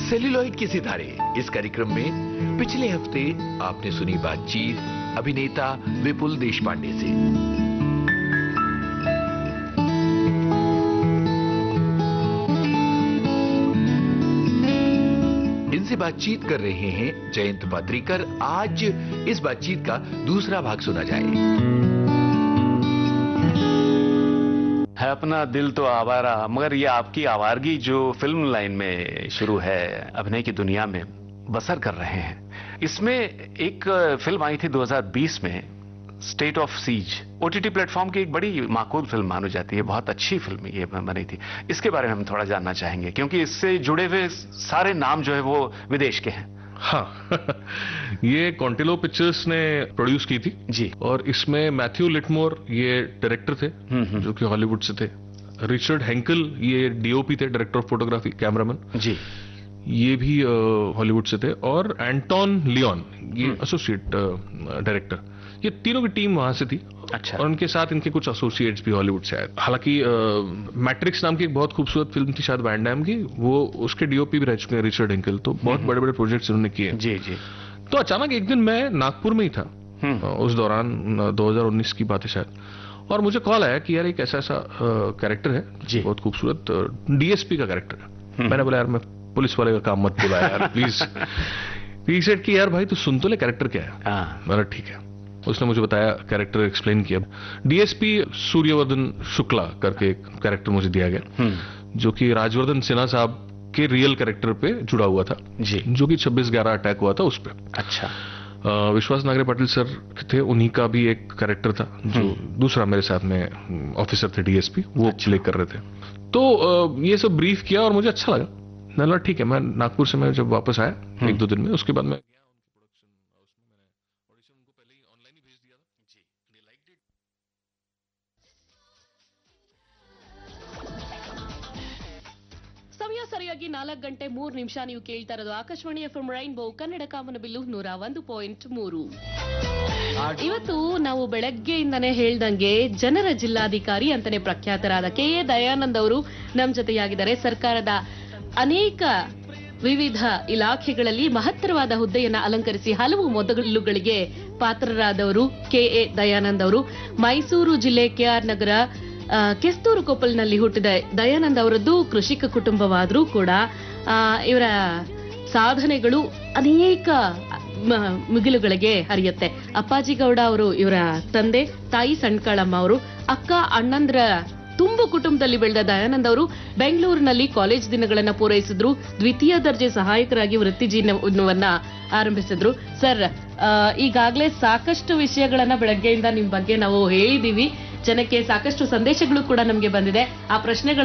Celluloid के सितारे इस कार्यक्रम में पिछले हफ्ते आपने सुनी बातचीत अभिनेता विपुल देशपांडे से। इनसे बातचीत कर रहे हैं जयंत पात्रीकर। आज इस बातचीत का दूसरा भाग सुना जाए। है अपना दिल तो आवारा, मगर ये आपकी आवारगी जो फिल्म लाइन में शुरू है, अभिनय की दुनिया में बसर कर रहे हैं। इसमें एक फिल्म आई थी 2020 में, state of seize, OTT platform की एक बड़ी माकूल फिल्म मानी जाती है। बहुत अच्छी फिल्म ये बनी थी। इसके बारे में हम थोड़ा जानना चाहेंगे, क्योंकि इससे जुड़े हुए सारे नाम जो है वो विदेश के हैं। हाँ ये कॉन्टिलो पिक्चर्स ने प्रोड्यूस की थी जी, और इसमें मैथ्यू लिटमोर ये डायरेक्टर थे जो कि हॉलीवुड से थे। रिचर्ड हेंकल ये डीओपी थे, डायरेक्टर ऑफ फोटोग्राफी, कैमरामैन जी, ये भी हॉलीवुड से थे। और एंटोन लियोन ये एसोसिएट डायरेक्टर। ये तीनों की टीम वहां से थी। अच्छा। और उनके साथ इनके कुछ एसोसिएट्स भी हॉलीवुड से आए। हालांकि मैट्रिक्स नाम की एक बहुत खूबसूरत फिल्म थी शायद वैन डैम की, वो उसके डीओपी भी रह चुके हैं रिचर्ड हेंकल। तो बहुत बड़े बड़े प्रोजेक्ट्स उन्होंने किए जी जी। तो अचानक एक दिन मैं नागपुर में ही था, उस दौरान 2019 की बात है शायद, और मुझे कॉल आया कि यार एक ऐसा ऐसा कैरेक्टर है जी, बहुत खूबसूरत डीएसपी का कैरेक्टर है। मैंने बोला यार मैं पुलिस वाले का काम मत बोला यार प्लीज। ही सेड कि यार भाई तू सुन तो ले कैरेक्टर क्या है। मैंने ठीक है। उसने मुझे बताया, कैरेक्टर एक्सप्लेन किया। डीएसपी सूर्यवर्धन शुक्ला करके एक कैरेक्टर मुझे दिया गया, जो कि राजवर्धन सिन्हा साहब के रियल कैरेक्टर पे जुड़ा हुआ था जी, जो कि 26/11 अटैक हुआ था उस पे। अच्छा। विश्वास नागरे पाटिल सर थे, उन्हीं का भी एक कैरेक्टर था जो दूसरा मेरे साथ में ऑफिसर थे डीएसपी, वो प्ले कर रहे थे। तो ये सब ब्रीफ किया और मुझे अच्छा लगा। मैंने ठीक है। मैं नागपुर से मैं जब वापस आया 1-2 दिन में, उसके बाद मैं ಸಮಯ ಸರಿಯಾಗಿ 4:03 ನೀವು ಕೇಳ್ತಾ ಇರೋದು ಆಕಾಶವಾಣಿ ಎಫ್ಎಂ ರೈನ್ಬೋ ಕನ್ನಡ ಕಾಮನಬಿಲ್ಲು 101.3. ಇವತ್ತು ನಾವು ಬೆಳಗ್ಗೆಯಿಂದನೇ ಹೇಳ್ದಂಗೆ ಜನರ ಜಿಲ್ಲಾಧಿಕಾರಿ ಅಂತಾನೆ ಪ್ರಖ್ಯಾತರಾದ ಕೆಎ ದಯಾನಂದ್ ಅವರು ನಮ್ಮ ಜೊತೆಯಾಗಿದ್ದಾರೆ. ಸರ್ಕಾರದ ಅನೇಕ ವಿವಿಧ ಇಲಾಖೆಗಳಲ್ಲಿ ಮಹತ್ತರವಾದ ಹುದ್ದೆಯನ್ನ ಅಲಂಕರಿಸಿ ಹಲವು ಮೊದಲುಗಳಿಗೆ ಪಾತ್ರರಾದವರು ಕೆಎ ದಯಾನಂದ್ ಅವರು. ಮೈಸೂರು ಜಿಲ್ಲೆ ಕೆಆರ್ ನಗರ ಕೆಸ್ತೂರು ಕೊಪ್ಪಲ್ನಲ್ಲಿ ಹುಟ್ಟಿದ ದಯಾನಂದ್ ಅವರದ್ದು ಕೃಷಿಕ ಕುಟುಂಬವಾದರೂ ಕೂಡ ಇವರ ಸಾಧನೆಗಳು ಅನೇಕ ಮಿಗಿಲುಗಳಿಗೆ ಹರಿಯುತ್ತೆ. ಅಪ್ಪಾಜಿ ಗೌಡ ಅವರು ಇವರ ತಂದೆ, ತಾಯಿ ಸಣ್ಕಾಳಮ್ಮ ಅವರು, ಅಕ್ಕ ಅಣ್ಣಂದ್ರ ತುಂಬು ಕುಟುಂಬದಲ್ಲಿ ಬೆಳೆದ ದಯಾನಂದ್ ಅವರು ಬೆಂಗಳೂರಿನಲ್ಲಿ ಕಾಲೇಜ್ ದಿನಗಳನ್ನ ಪೂರೈಸಿದ್ರು. ದ್ವಿತೀಯ ದರ್ಜೆ ಸಹಾಯಕರಾಗಿ ವೃತ್ತಿ ಜೀವನವನ್ನ ಆರಂಭಿಸಿದ್ರು. ಸರ್, ಈಗಾಗಲೇ ಸಾಕಷ್ಟು ವಿಷಯಗಳನ್ನ ಬೆಳಗ್ಗೆಯಿಂದ ನಿಮ್ ಬಗ್ಗೆ ನಾವು ಹೇಳಿದೀವಿ. ಜನಕ್ಕೆ ಸಾಕಷ್ಟು ಸಂದೇಶಗಳು ಕೂಡ ನಮಗೆ ಬಂದಿದೆ. ಆ ಪ್ರಶ್ನೆಗಳ